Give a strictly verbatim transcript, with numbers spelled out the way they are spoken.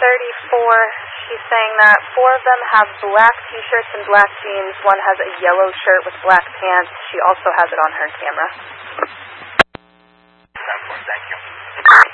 thirty-four. She's saying that four of them have black T-shirts and black jeans. One has a yellow shirt with black pants. She also has it on her camera.